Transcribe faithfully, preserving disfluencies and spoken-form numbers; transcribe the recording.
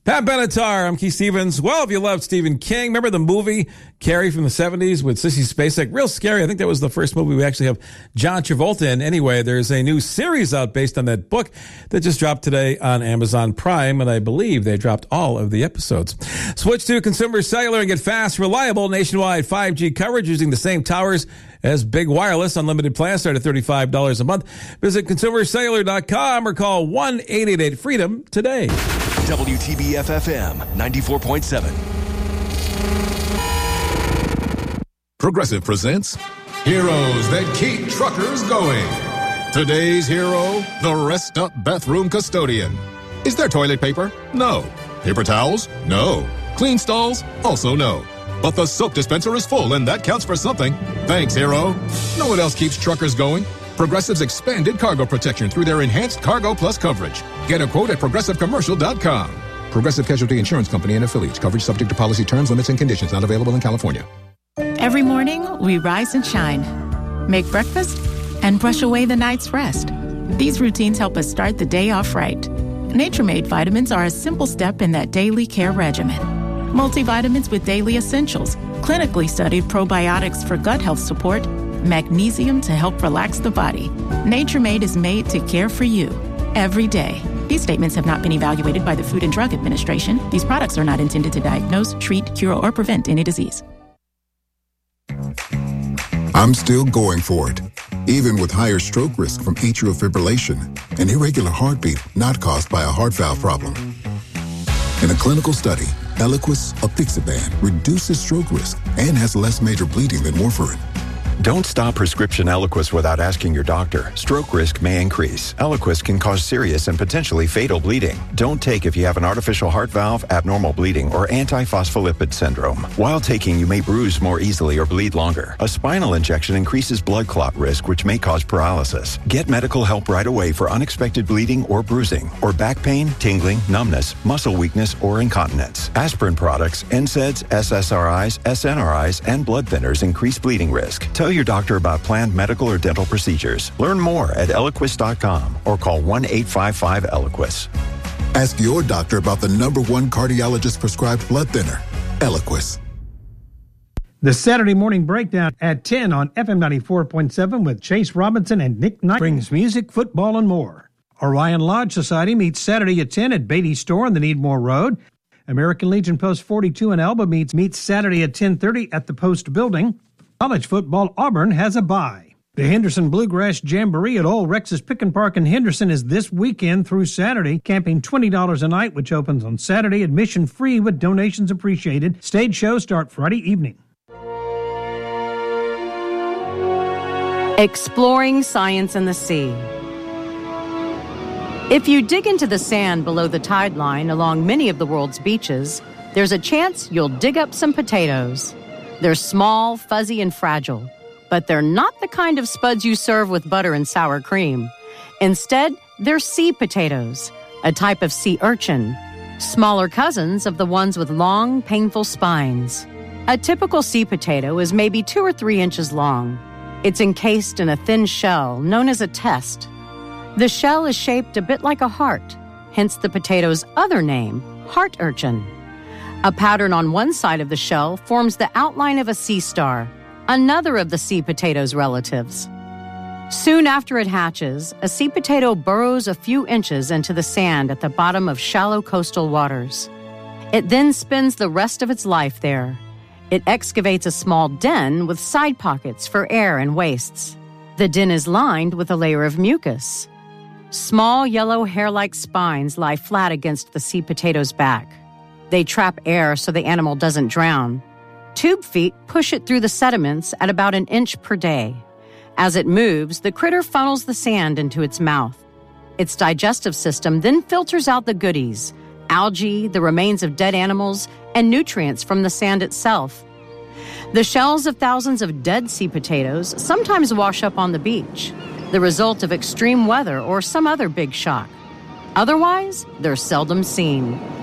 Pat Benatar, I'm Keith Stevens. Well, if you love Stephen King, remember the movie Carrie from the seventies with Sissy Spacek? Real scary. I think that was the first movie we actually have John Travolta in. Anyway, there's a new series out based on that book that just dropped today on Amazon Prime, and I believe they dropped all of the episodes. Switch to Consumer Cellular and get fast, reliable nationwide five G coverage using the same towers as Big Wireless. Unlimited plans start at thirty-five dollars a month. Visit consumer cellular dot com or call one eight eight eight freedom today. W T B F F M ninety-four point seven. Progressive presents Heroes That Keep Truckers Going. Today's hero, the Rest Up Bathroom Custodian. Is there toilet paper? No. Paper towels? No. Clean stalls? Also no. But the soap dispenser is full, and that counts for something. Thanks, hero. No one else keeps truckers going. Progressive's expanded cargo protection through their enhanced Cargo Plus coverage. Get a quote at progressive commercial dot com. Progressive Casualty Insurance Company and affiliates. Coverage subject to policy terms, limits, and conditions. Not available in California. Every morning, we rise and shine, make breakfast, and brush away the night's rest. These routines help us start the day off right. Nature-Made vitamins are a simple step in that daily care regimen. Multivitamins with daily essentials, clinically studied probiotics for gut health support, magnesium to help relax the body. Nature-Made is made to care for you every day. These statements have not been evaluated by the Food and Drug Administration. These products are not intended to diagnose, treat, cure, or prevent any disease. I'm still going for it, even with higher stroke risk from atrial fibrillation, an irregular heartbeat not caused by a heart valve problem. In a clinical study, Eliquis apixaban reduces stroke risk and has less major bleeding than warfarin. Don't stop prescription Eliquis without asking your doctor. Stroke risk may increase. Eliquis can cause serious and potentially fatal bleeding. Don't take if you have an artificial heart valve, abnormal bleeding, or antiphospholipid syndrome. While taking, you may bruise more easily or bleed longer. A spinal injection increases blood clot risk, which may cause paralysis. Get medical help right away for unexpected bleeding or bruising, or back pain, tingling, numbness, muscle weakness, or incontinence. Aspirin products, N SAIDs, S S R Is, S N R Is, and blood thinners increase bleeding risk. Tell your doctor about planned medical or dental procedures. Learn more at eliquis dot com or call one eight five five Eliquis. Ask your doctor about the number one cardiologist prescribed blood thinner, Eliquis. The Saturday Morning Breakdown at ten on F M ninety-four point seven with Chase Robinson and Nick Knight brings music, football, and more. Orion Lodge Society meets Saturday at ten at Beatty's Store on the Needmore Road. American Legion Post forty-two in Elba meets meets Saturday at ten thirty at the Post Building. College football, Auburn has a bye. The Henderson Bluegrass Jamboree at Old Rex's Picken Park in Henderson is this weekend through Saturday. Camping twenty dollars a night, which opens on Saturday. Admission free with donations appreciated. Stage shows start Friday evening. Exploring science in the sea. If you dig into the sand below the tide line along many of the world's beaches, there's a chance you'll dig up some potatoes. They're small, fuzzy, and fragile, but they're not the kind of spuds you serve with butter and sour cream. Instead, they're sea potatoes, a type of sea urchin, smaller cousins of the ones with long, painful spines. A typical sea potato is maybe two or three inches long. It's encased in a thin shell known as a test. The shell is shaped a bit like a heart, hence the potato's other name, heart urchin. A pattern on one side of the shell forms the outline of a sea star, another of the sea potato's relatives. Soon after it hatches, a sea potato burrows a few inches into the sand at the bottom of shallow coastal waters. It then spends the rest of its life there. It excavates a small den with side pockets for air and wastes. The den is lined with a layer of mucus. Small yellow hair-like spines lie flat against the sea potato's back. They trap air so the animal doesn't drown. Tube feet push it through the sediments at about an inch per day. As it moves, the critter funnels the sand into its mouth. Its digestive system then filters out the goodies, algae, the remains of dead animals, and nutrients from the sand itself. The shells of thousands of dead sea potatoes sometimes wash up on the beach, the result of extreme weather or some other big shock. Otherwise, they're seldom seen.